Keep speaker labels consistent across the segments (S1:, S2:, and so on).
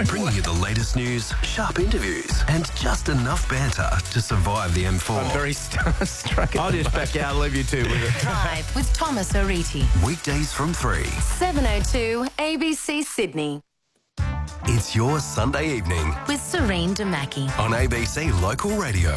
S1: Bringing you the latest news, sharp interviews, and just enough banter to survive the M4.
S2: I'm very starstruck.
S3: I'll just back out and leave you two with it.
S4: Drive with Thomas O'Reilly.
S1: Weekdays from 3.
S4: 7:02 ABC Sydney.
S1: It's your Sunday evening
S4: With Serene Damaki.
S1: on ABC Local Radio.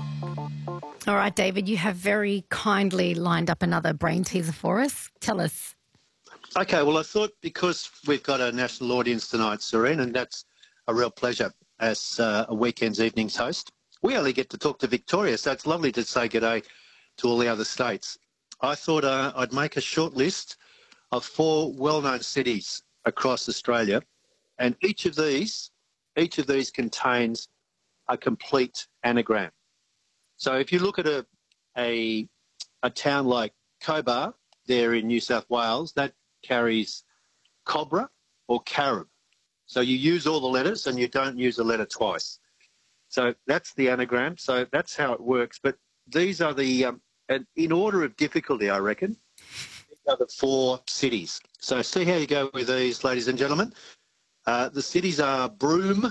S5: All right, David, you have very kindly lined up another brain teaser for us. Tell us.
S6: Okay, well, I thought because we've got a national audience tonight, Serene, and that's a real pleasure as a weekend's evenings host. We only get to talk to Victoria, so it's lovely to say g'day to all the other states. I thought I'd make a short list of 4 well-known cities across Australia, and each of these contains a complete anagram. So if you look at a town like Cobar, there in New South Wales, that carries Cobra or Carib. So you use all the letters and you don't use a letter twice. So that's the anagram. So that's how it works. But these are the, in order of difficulty, I reckon, these are the 4 cities. So see how you go with these, ladies and gentlemen. The cities are Broome,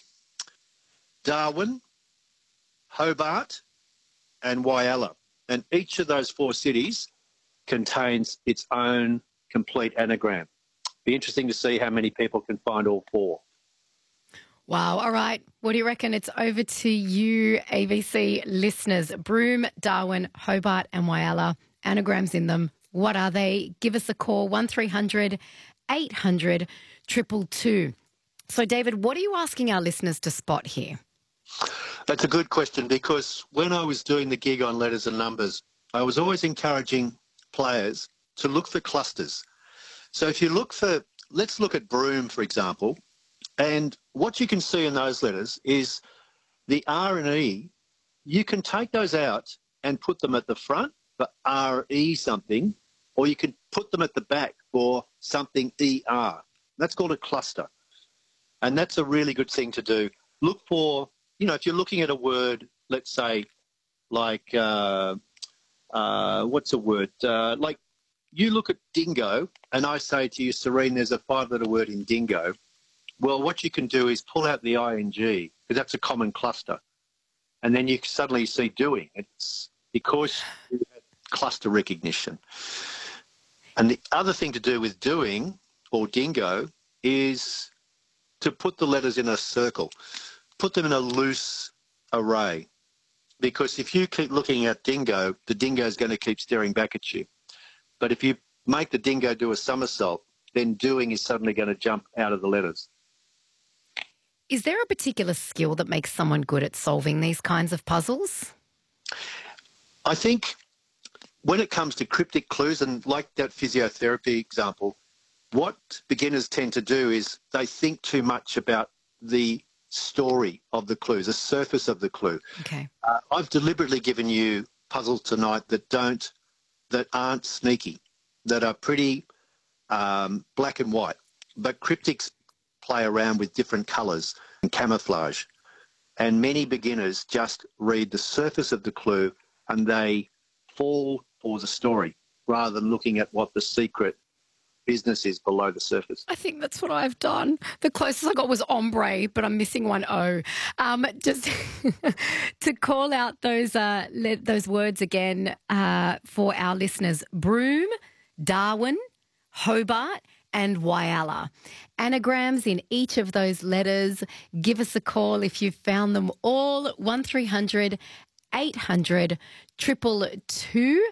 S6: Darwin, Hobart, and Whyalla. And each of those 4 cities contains its own complete anagram. Be interesting to see how many people can find all 4.
S5: Wow. All right. What do you reckon? It's over to you, ABC listeners. Broome, Darwin, Hobart and Whyalla. Anagrams in them. What are they? Give us a call, 1300 800 222. So, David, what are you asking our listeners to spot here?
S6: That's a good question, because when I was doing the gig on letters and numbers, I was always encouraging players to look for clusters. So if you look for, let's look at Broome, for example, and what you can see in those letters is the R and E. You can take those out and put them at the front for RE something, or you can put them at the back for something ER. That's called a cluster. And that's a really good thing to do. Look for, if you're looking at a word, let's say, like, what's a word? Like, you look at dingo, and I say to you, Serene, there's a 5-letter word in dingo. Well, what you can do is pull out the ING, because that's a common cluster. And then you suddenly see doing. It's because you have cluster recognition. And the other thing to do with doing, or dingo, is to put the letters in a circle. Put them in a loose array, because if you keep looking at dingo, the dingo is going to keep staring back at you. But if you make the dingo do a somersault, then doing is suddenly going to jump out of the letters.
S5: Is there a particular skill that makes someone good at solving these kinds of puzzles?
S6: I think when it comes to cryptic clues, and like that physiotherapy example, what beginners tend to do is they think too much about the story of the clue, the surface of the clue.
S5: Okay.
S6: I've deliberately given you puzzles tonight that aren't sneaky, that are pretty black and white. But cryptics play around with different colours and camouflage. And many beginners just read the surface of the clue and they fall for the story rather than looking at what the secret business is below the surface.
S5: I think that's what I've done. The closest I got was ombre, but I'm missing one O. Just to call out those words again for our listeners: Broome, Darwin, Hobart, and Whyalla. Anagrams in each of those letters. Give us a call if you've found them all. 1300 800 222.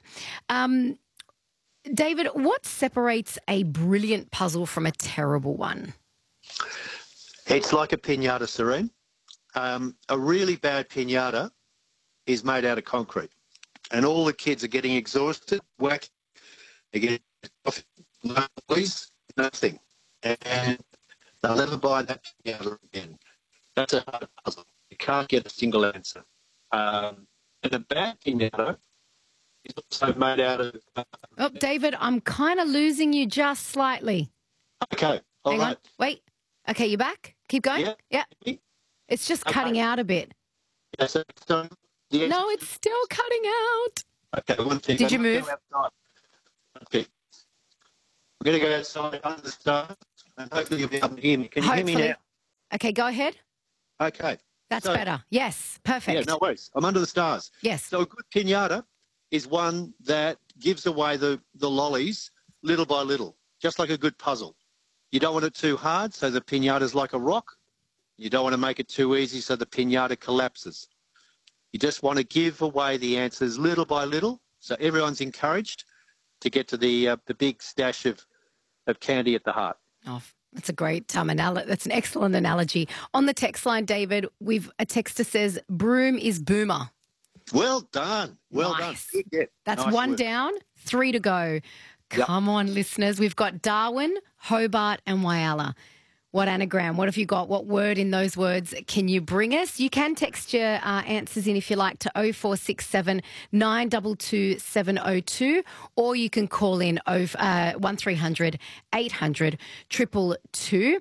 S5: David, what separates a brilliant puzzle from a terrible one?
S6: It's like a piñata, Serene. A really bad piñata is made out of concrete, and all the kids are getting exhausted, whack, they're getting no noise, nothing, and they'll never buy that piñata again. That's a hard puzzle. You can't get a single answer. And a bad piñata is also made out of...
S5: Oh, David, I'm kind of losing you just slightly.
S6: Okay, all
S5: Hang
S6: right.
S5: on. Wait. Okay, you back? Keep going?
S6: Yeah.
S5: It's just cutting out a bit.
S6: Yeah, so,
S5: No, it's still cutting out.
S6: Okay, one thing.
S5: Did you move?
S6: Okay. We're going to go outside under the stars, and hopefully you'll be able to hear me. Can you hear me now?
S5: Okay, go ahead.
S6: Okay.
S5: That's
S6: So-
S5: better. Yes, perfect.
S6: Yeah, no worries. I'm under the stars.
S5: Yes.
S6: So a good pinata is one that gives away the lollies little by little, just like a good puzzle. You don't want it too hard, so the pinata's like a rock. You don't want to make it too easy, so the pinata collapses. You just want to give away the answers little by little, so everyone's encouraged to get to the big stash of candy at the heart.
S5: Oh, that's a great that's an excellent analogy. On the text line, David, we've a texter says broom is boomer.
S6: Well done. Well
S5: Nice.
S6: done. Good get.
S5: That's
S6: Nice
S5: one
S6: work.
S5: down, 3 to go.
S6: Yep.
S5: Come on, listeners. We've got Darwin, Hobart, and Whyalla. What anagram? What have you got? What word in those words can you bring us? You can text your answers in if you like to 0467 922 702, or you can call in 1300 800 222.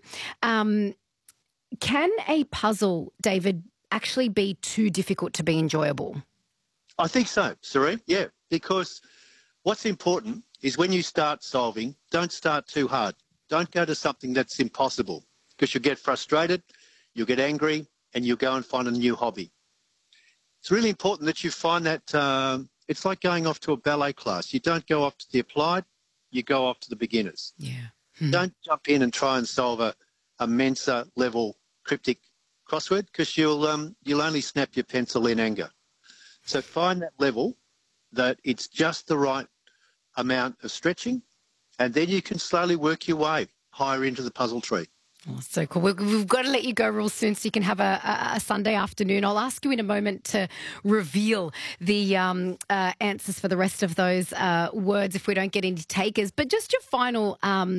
S5: Can a puzzle, David, actually be too difficult to be enjoyable?
S6: I think so, Serene. Yeah, because what's important is when you start solving, don't start too hard. Don't go to something that's impossible because you'll get frustrated, you'll get angry, and you'll go and find a new hobby. It's really important that you find that it's like going off to a ballet class. You don't go off to the applied, you go off to the beginners.
S5: Yeah.
S6: Don't jump in and try and solve a Mensa level cryptic crossword because you'll only snap your pencil in anger. So find that level that it's just the right amount of stretching, and then you can slowly work your way higher into the puzzle tree.
S5: Oh, so cool. We've got to let you go real soon so you can have a Sunday afternoon. I'll ask you in a moment to reveal the answers for the rest of those words if we don't get any takers. But just your final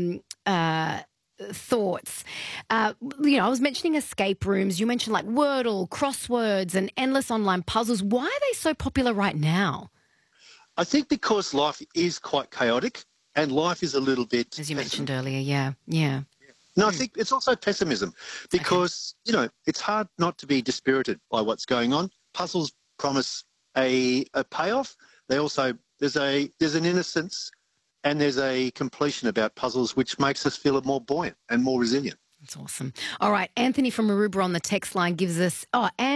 S5: thoughts. I was mentioning escape rooms. You mentioned like Wordle, crosswords, and endless online puzzles. Why are they so popular right now?
S6: I think because life is quite chaotic and life is a little bit...
S5: As you mentioned earlier, yeah.
S6: No, I think it's also pessimism because, it's hard not to be dispirited by what's going on. Puzzles promise a payoff. They also, there's an innocence and there's a completion about puzzles which makes us feel more buoyant and more resilient.
S5: That's awesome. All right, Anthony from Maroubra on the text line gives us,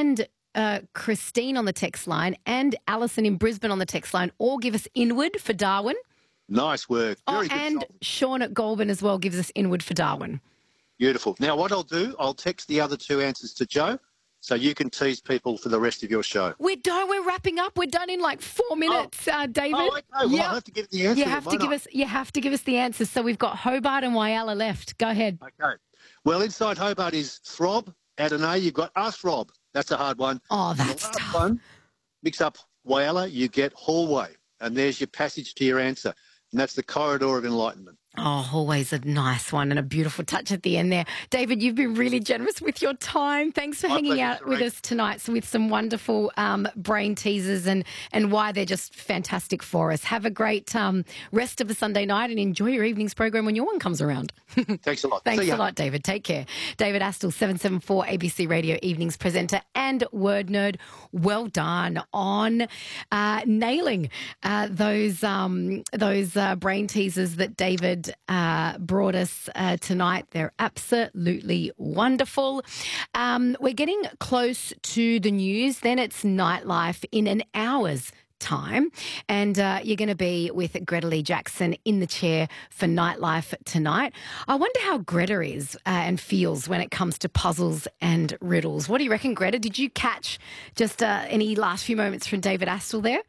S5: Christine on the text line and Alison in Brisbane on the text line all give us inward for Darwin.
S6: Nice work. Very good.
S5: And
S6: solving.
S5: Sean at Goulburn as well gives us inward for Darwin.
S6: Beautiful. Now, what I'll do, I'll text the other two answers to Joe so you can tease people for the rest of your show.
S5: We're wrapping up. We're done in like 4 minutes, David.
S6: Oh, okay. Well, I'll have to give the answer.
S5: You have to give us the answers. So we've got Hobart and Whyalla left. Go ahead.
S6: Okay. Well, inside Hobart is throb. Add an A, you've got throb. That's a hard one.
S5: Oh,
S6: And the
S5: that's
S6: last
S5: tough.
S6: one, mix up Whyalla, you get hallway. And there's your passage to your answer. And that's the corridor of enlightenment.
S5: Oh, always a nice one and a beautiful touch at the end there. David, you've been really generous with your time. Thanks for
S6: My
S5: hanging
S6: pleasure,
S5: out with
S6: Serene.
S5: us tonight with some wonderful brain teasers and why they're just fantastic for us. Have a great rest of the Sunday night and enjoy your evening's program when your one comes around.
S6: Thanks a lot.
S5: Thanks
S6: See ya.
S5: a lot, David. Take care. David Astle, 774 ABC Radio Evenings presenter and word nerd. Well done on nailing those brain teasers that David brought us tonight. They're absolutely wonderful. We're getting close to the news. Then it's nightlife in an hour's time. And you're going to be with Greta Lee Jackson in the chair for Nightlife tonight. I wonder how Greta is and feels when it comes to puzzles and riddles. What do you reckon, Greta? Did you catch just any last few moments from David Astle there?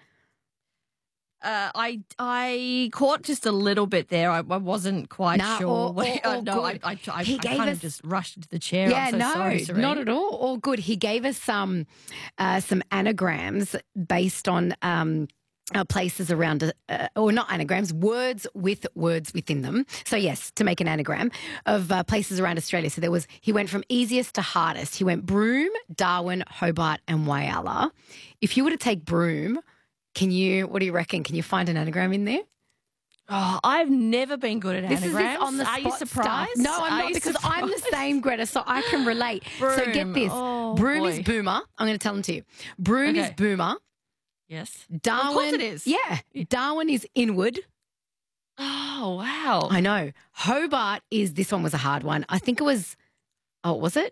S2: I caught just a little bit there. I wasn't quite sure. I kind of just rushed into the chair.
S5: Yeah,
S2: I'm so sorry, Serene.
S5: not at all. All good. He gave us some anagrams based on places around, or not anagrams, words with words within them. So yes, to make an anagram of places around Australia. So he went from easiest to hardest. He went Broome, Darwin, Hobart, and Whyalla. If you were to take Broome, what do you reckon? Can you find an anagram in there?
S2: Oh, I've never been good at
S5: This is
S2: anagrams.
S5: this on the
S2: Are you
S5: spot
S2: surprised?
S5: stuff. No, I'm
S2: Are
S5: not
S2: you
S5: because I'm the
S2: surprised?
S5: same, Greta, so I can relate. So get
S2: Broome.
S5: this.
S2: Oh,
S5: Broome is
S2: boy.
S5: boomer. I'm going to tell them to you. Broome is
S2: Okay.
S5: boomer.
S2: Yes.
S5: Darwin.
S2: Of course it is.
S5: Yeah. Darwin is inward.
S2: Oh, wow.
S5: I know. Hobart this one was a hard one. I think it was was it?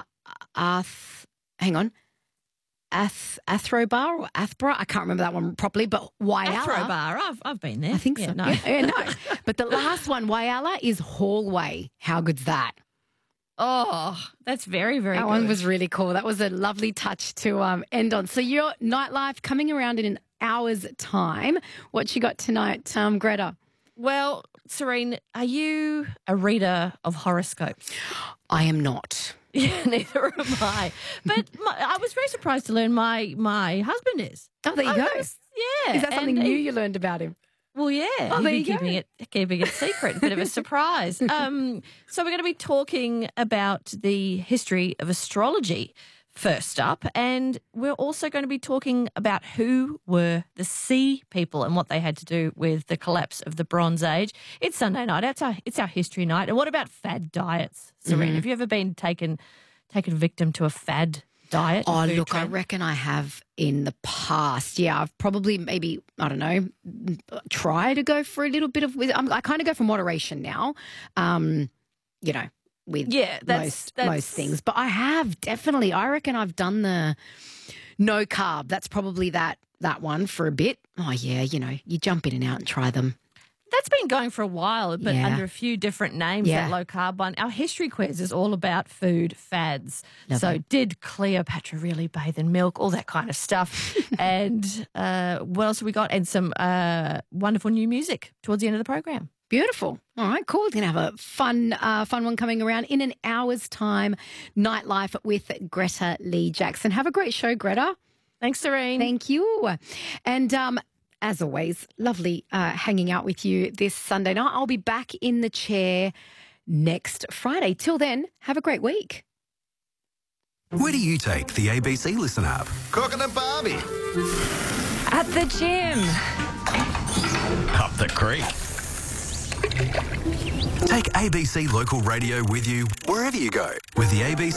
S5: Hang on. Athrobar or Athbra? I can't remember that one properly, but Whyalla.
S2: Athrobar, I've been there.
S5: I think so.
S2: No.
S5: No. But the last one, Whyalla, is Hallway. How good's that?
S2: Oh, that's very, very good.
S5: That one was really cool. That was a lovely touch to end on. So your nightlife coming around in an hour's time. What you got tonight, Greta?
S2: Well, Serene, are you a reader of horoscopes?
S5: I am not.
S2: Yeah, neither am I. But I was very surprised to learn my husband is.
S5: Oh, there you go.
S2: Yeah.
S5: Is that something new you learned about him?
S2: Well, yeah.
S5: Oh, there you
S2: keeping it secret, bit of a surprise. So we're going to be talking about the history of astrology first up, and we're also going to be talking about who were the sea people and what they had to do with the collapse of the Bronze Age. It's Sunday night. It's our history night. And what about fad diets, Serene? Have you ever been taken victim to a fad diet?
S5: Oh, look, trend? I reckon I have in the past. Yeah, I've probably maybe, I don't know, try to go for a little bit of, I kind of go for moderation now, with most things. But I have definitely, I reckon I've done the no carb. That's probably that one for a bit. Oh, yeah, you jump in and out and try them.
S2: That's been going for a while, but under a few different names, that low carb one. Our history quiz is all about food fads. So did Cleopatra really bathe in milk? All that kind of stuff. And what else have we got? And some wonderful new music towards the end of the program.
S5: Beautiful. All right, cool. We're going to have a fun one coming around in an hour's time. Nightlife with Greta Lee Jackson. Have a great show, Greta.
S2: Thanks, Serene.
S5: Thank you. And as always, lovely hanging out with you this Sunday night. I'll be back in the chair next Friday. Till then, have a great week.
S1: Where do you take the ABC Listen app?
S3: Cooking and Barbie.
S7: At the gym.
S3: Up the creek.
S1: Take ABC Local Radio with you wherever you go with the ABC.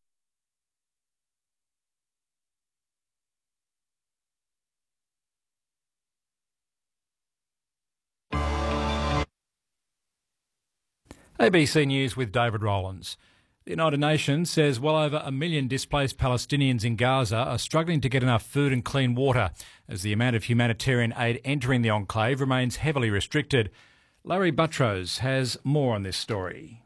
S8: ABC News with David Rowlands. The United Nations says well over 1 million displaced Palestinians in Gaza are struggling to get enough food and clean water as the amount of humanitarian aid entering the enclave remains heavily restricted. Larry Buttrose has more on this story.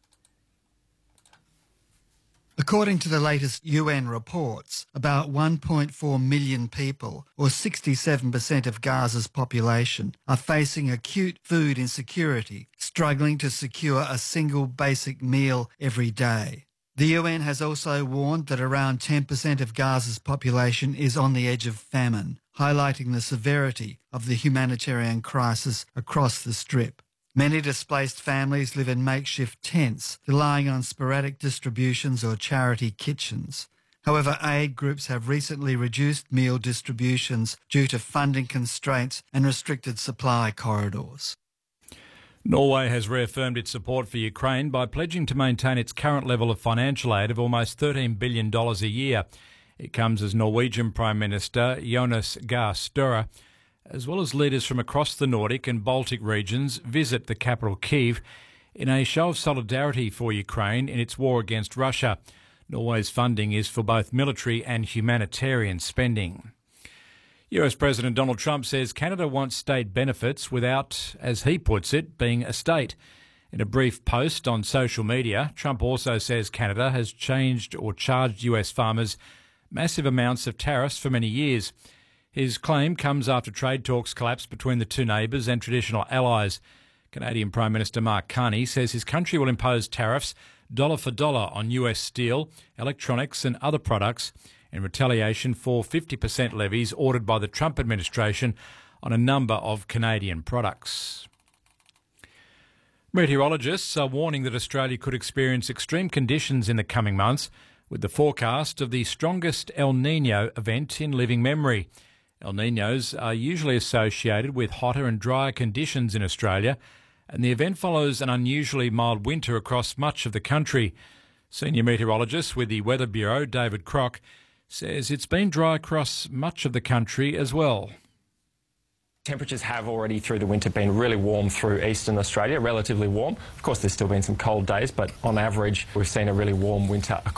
S9: According to the latest UN reports, about 1.4 million people, or 67% of Gaza's population, are facing acute food insecurity, struggling to secure a single basic meal every day. The UN has also warned that around 10% of Gaza's population is on the edge of famine, highlighting the severity of the humanitarian crisis across the Strip. Many displaced families live in makeshift tents, relying on sporadic distributions or charity kitchens. However, aid groups have recently reduced meal distributions due to funding constraints and restricted supply corridors.
S8: Norway has reaffirmed its support for Ukraine by pledging to maintain its current level of financial aid of almost $13 billion a year. It comes as Norwegian Prime Minister Jonas Gahr Støre, as well as leaders from across the Nordic and Baltic regions, visit the capital Kyiv in a show of solidarity for Ukraine in its war against Russia. Norway's funding is for both military and humanitarian spending. US President Donald Trump says Canada wants state benefits without, as he puts it, being a state. In a brief post on social media, Trump also says Canada has changed or charged US farmers massive amounts of tariffs for many years. His claim comes after trade talks collapsed between the two neighbours and traditional allies. Canadian Prime Minister Mark Carney says his country will impose tariffs dollar for dollar on US steel, electronics and other products in retaliation for 50% levies ordered by the Trump administration on a number of Canadian products. Meteorologists are warning that Australia could experience extreme conditions in the coming months, with the forecast of the strongest El Niño event in living memory. El Niños are usually associated with hotter and drier conditions in Australia, and the event follows an unusually mild winter across much of the country. Senior meteorologist with the Weather Bureau, David Crock, says it's been dry across much of the country as well.
S10: Temperatures have already through the winter been really warm through eastern Australia, relatively warm. Of course, there's still been some cold days, but on average, we've seen a really warm winter